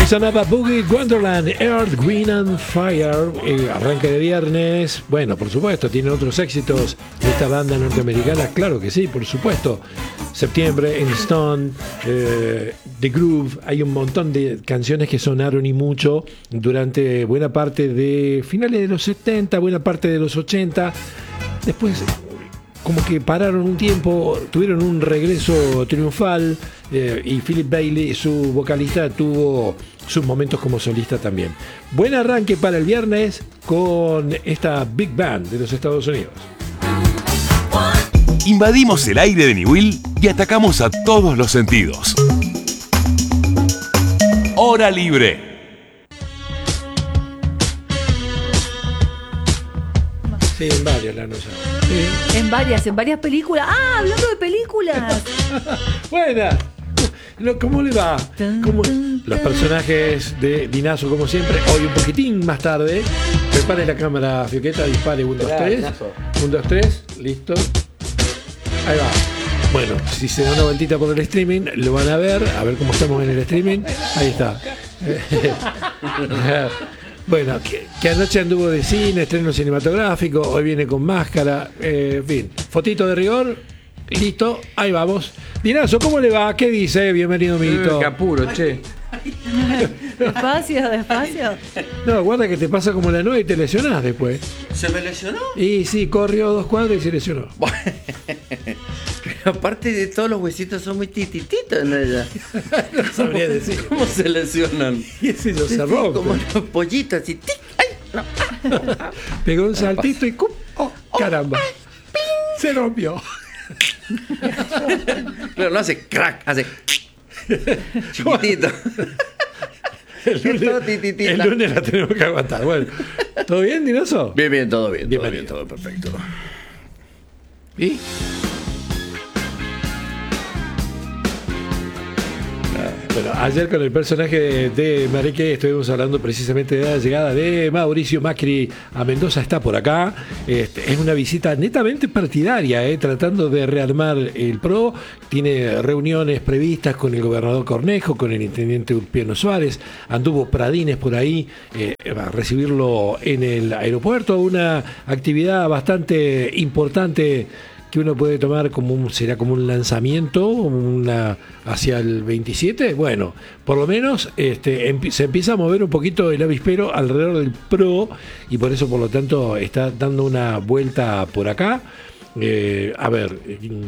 Sonaba Boogie Wonderland, Earth, Wind and Fire, arranque de viernes. Bueno, por supuesto, tienen otros éxitos de esta banda norteamericana, claro que sí, por supuesto. Septiembre, In Stone, The Groove, hay un montón de canciones que sonaron y mucho durante buena parte de finales de los 70, buena parte de los 80. Después, como que pararon un tiempo, tuvieron un regreso triunfal, y Philip Bailey, su vocalista, tuvo sus momentos como solista también. Buen arranque para el viernes con esta Big Band de los Estados Unidos. Invadimos el aire de Niwil y atacamos a todos los sentidos. Hora libre. Sí, en varias la noche. Sí. En varias películas. Ah, hablando de películas. Buena. ¿Cómo le va? ¿Cómo? Los personajes de Dinazo, como siempre, hoy un poquitín más tarde. Prepare la cámara, Fioqueta, dispare 1, 2, 3. 1, 2, 3, listo. Ahí va. Bueno, si se da una vueltita por el streaming, lo van a ver cómo estamos en el streaming. Ahí está. Bueno, que anoche anduvo de cine, estreno cinematográfico, hoy viene con máscara, en fin, fotito de rigor, listo, ahí vamos. Dinazo, ¿cómo le va? ¿Qué dice? Bienvenido, amiguito. Qué apuro, che. Despacio. No, guarda que te pasa como la nueva y te lesionás después. ¿Se me lesionó? Y sí, corrió 2 cuadras y se lesionó. Pero aparte de todos los huesitos son muy titititos en ella. No sabría decir. ¿Cómo se lesionan? Y ese no se rompe. Como los pollitos así. ¡Tic! ¡Ay! No. Pegó un saltito y ¡cum! ¡Oh, caramba! Se rompió. Pero no hace crack, hace chiquitito. El lunes la tenemos que aguantar. Bueno, ¿todo bien, Dinoso? Bien, todo bien. Bien, Todo bien, todo perfecto. ¿Y? Bueno, ayer con el personaje de Marique estuvimos hablando precisamente de la llegada de Mauricio Macri a Mendoza. Está por acá. Es una visita netamente partidaria, tratando de rearmar el PRO. Tiene reuniones previstas con el gobernador Cornejo, con el intendente Ulpiano Suárez. Anduvo Pradines por ahí a recibirlo en el aeropuerto. Una actividad bastante importante que uno puede tomar será como un lanzamiento hacia el 27. Bueno, por lo menos se empieza a mover un poquito el avispero alrededor del PRO y por eso, por lo tanto, está dando una vuelta por acá. A ver,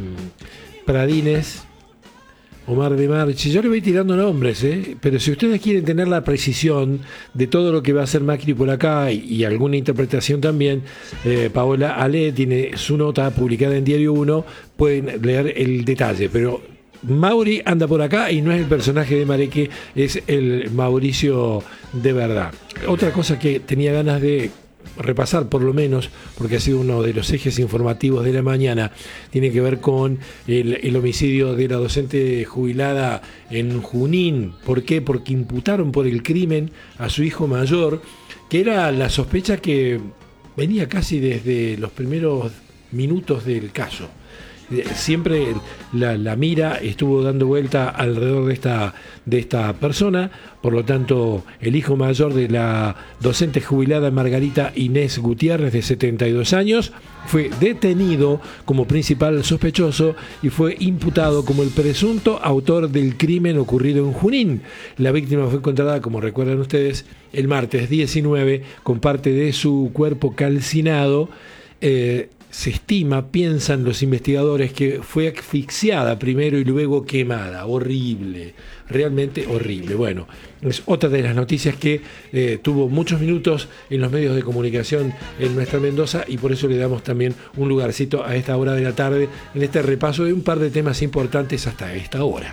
Pradines, Omar de Marchi, yo le voy tirando nombres, pero si ustedes quieren tener la precisión de todo lo que va a hacer Macri por acá y alguna interpretación también, Paola Ale tiene su nota publicada en Diario 1, pueden leer el detalle, pero Mauri anda por acá y no es el personaje de Mareque, es el Mauricio de verdad. Otra cosa que tenía ganas de repasar, por lo menos, porque ha sido uno de los ejes informativos de la mañana, tiene que ver con el homicidio de la docente jubilada en Junín. ¿Por qué? Porque imputaron por el crimen a su hijo mayor, que era la sospecha que venía casi desde los primeros minutos del caso. Siempre la mira estuvo dando vuelta alrededor de esta persona. Por lo tanto, el hijo mayor de la docente jubilada Margarita Inés Gutiérrez, de 72 años, fue detenido como principal sospechoso y fue imputado como el presunto autor del crimen ocurrido en Junín. La víctima fue encontrada, como recuerdan ustedes, el martes 19 con parte de su cuerpo calcinado. Se estima, piensan los investigadores, que fue asfixiada primero y luego quemada. Horrible, realmente horrible. Bueno, es otra de las noticias que tuvo muchos minutos en los medios de comunicación en nuestra Mendoza y por eso le damos también un lugarcito a esta hora de la tarde en este repaso de un par de temas importantes hasta esta hora.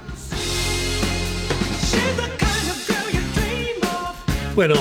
Bueno,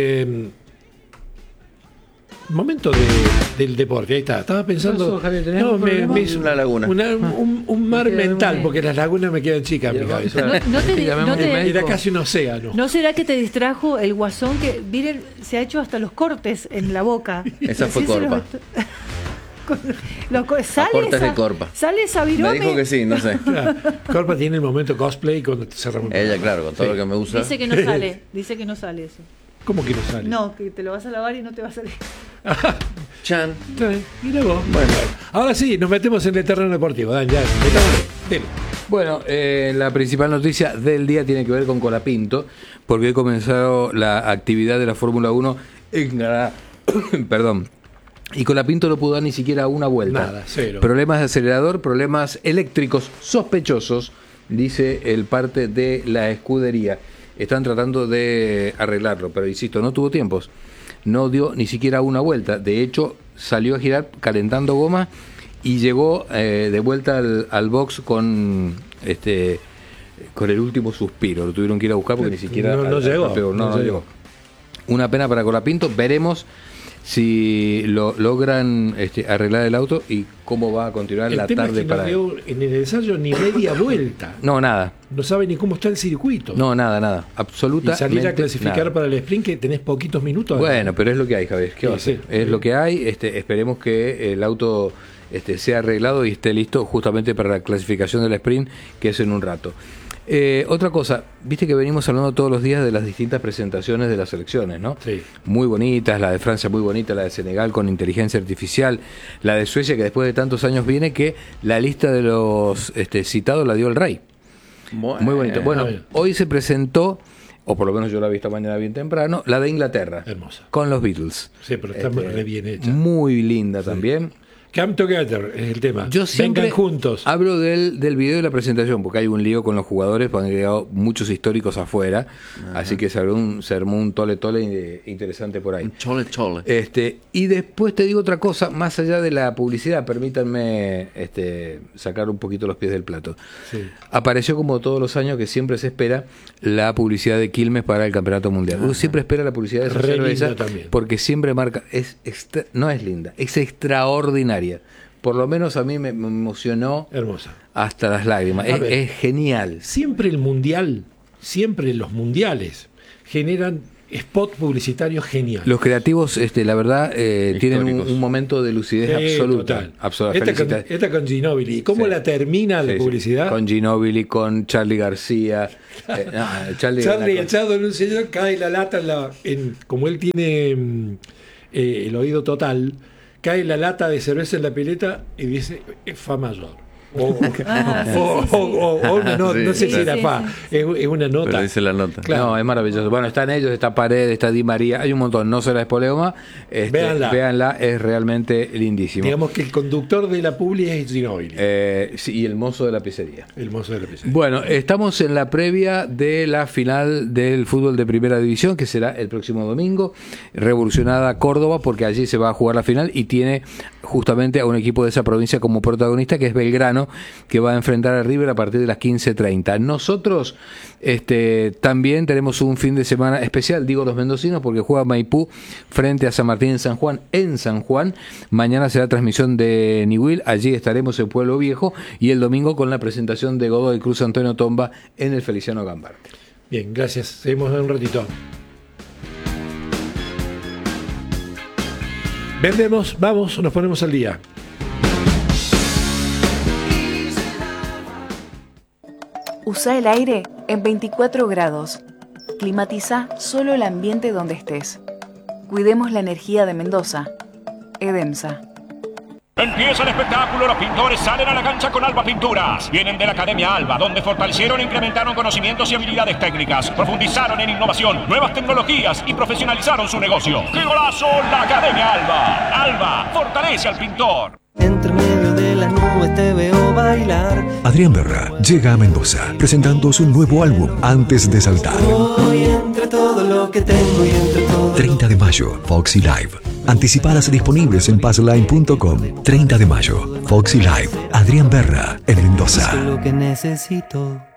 momento del deporte, ahí está. Estaba pensando. No, me hizo una laguna. Un mar mental, porque las lagunas me quedan chicas en mi cabeza. Era casi un océano. ¿No será que te distrajo el Guasón, que miren, se ha hecho hasta los cortes en la boca? Esa fue Corpa. Aportes de Corpa. ¿Sale esa virome? Me dijo que sí, no sé. Claro, Corpa tiene el momento cosplay cuando cerramos. Ella, claro, con todo lo que me usa. Dice que no sale. Dice que no sale eso. ¿Cómo que no sale? No, que te lo vas a lavar y no te va a salir. Chan. Mira vos. Bueno, ahora sí, nos metemos en el terreno deportivo. Dan, ya, dale. Bueno, la principal noticia del día tiene que ver con Colapinto, porque hoy comenzó la actividad de la Fórmula 1 en Canadá. Perdón. Y Colapinto no pudo dar ni siquiera una vuelta. Nada, cero. Problemas de acelerador, problemas eléctricos sospechosos, dice el parte de la escudería. Están tratando de arreglarlo, pero insisto, no tuvo tiempos. No dio ni siquiera una vuelta. De hecho, salió a girar calentando goma y llegó de vuelta al box con el último suspiro. Lo tuvieron que ir a buscar porque ni siquiera no llegó. No llegó. Una pena para Colapinto. Veremos si lo logran arreglar el auto y cómo va a continuar la tarde para él. En el ensayo ni media vuelta. No, nada. No sabe ni cómo está el circuito. No, nada. Absolutamente. Y salir a clasificar nada. para el sprint que tenés poquitos minutos. Bueno, pero es lo que hay, Javier. ¿Qué va a hacer? Es lo que hay. Esperemos que el auto sea arreglado y esté listo justamente para la clasificación del sprint, que es en un rato. Otra cosa, viste que venimos hablando todos los días de las distintas presentaciones de las selecciones, ¿no? Sí. Muy bonitas, la de Francia muy bonita, la de Senegal con inteligencia artificial, la de Suecia que después de tantos años viene, que la lista de los citados la dio el Rey. Muy bonita. Bueno, hoy se presentó, o por lo menos yo la vi esta mañana bien temprano, la de Inglaterra. Hermosa. Con los Beatles. Sí, pero está re bien hecha. Muy linda también. Come Together es el tema. Yo siempre Vengan juntos. Hablo del video de la presentación, porque hay un lío con los jugadores, porque han llegado muchos históricos afuera. Ajá. Así que se armó un tole interesante por ahí. Un chole. Y después te digo otra cosa, más allá de la publicidad, permítanme sacar un poquito los pies del plato. Sí. Apareció como todos los años que siempre se espera la publicidad de Quilmes para el Campeonato Mundial. Uno siempre espera la publicidad de esa cerveza porque siempre marca, no es linda, es extraordinaria. Por lo menos a mí me emocionó. Hermosa. Hasta las lágrimas. Es genial. Siempre los mundiales generan spot publicitarios geniales. Los creativos, la verdad, tienen un momento de lucidez absoluta. Esta con Ginóbili. ¿Y cómo la termina la publicidad? Con Ginóbili, con Charly García. Charly echado en un señor, cae la lata como él tiene el oído total. Cae la lata de cerveza en la pileta y dice fa mayor. O una nota, no sé si era fa, es una nota. Pero dice la nota. Claro. No, es maravilloso. Bueno, están ellos, está Paredes, está Di María, hay un montón, no se la espoleo más. Véanla, es realmente lindísimo. Digamos que el conductor de la publi es Ginóbili. Sí, y el mozo de la pizzería. Bueno, estamos en la previa de la final del fútbol de primera división, que será el próximo domingo, revolucionada Córdoba, porque allí se va a jugar la final y tiene justamente a un equipo de esa provincia como protagonista, que es Belgrano, que va a enfrentar a River a partir de las 15:30. Nosotros también tenemos un fin de semana especial, digo los mendocinos, porque juega Maipú frente a San Martín en San Juan. Mañana será transmisión de Niwil, allí estaremos en Pueblo Viejo, y el domingo con la presentación de Godoy Cruz Antonio Tomba en el Feliciano Gambarte. Bien, gracias. Seguimos en un ratito. Vendemos, vamos, nos ponemos al día. Usa el aire en 24 grados. Climatiza solo el ambiente donde estés. Cuidemos la energía de Mendoza. Edemsa. Empieza el espectáculo, los pintores salen a la cancha con Alba Pinturas. Vienen de la Academia Alba, donde fortalecieron e incrementaron conocimientos y habilidades técnicas, profundizaron en innovación, nuevas tecnologías y profesionalizaron su negocio. ¡Qué golazo! La Academia Alba. Alba, fortalece al pintor. Entre medio de las nubes te veo bailar. Adrián Berra llega a Mendoza presentando su nuevo álbum Antes de Saltar. Hoy entre todo lo que tengo y entre todo 30 de mayo, Foxy Live. Anticipadas disponibles en passline.com. 30 de mayo, Foxy Live. Adrián Berra en Mendoza. lo que necesito.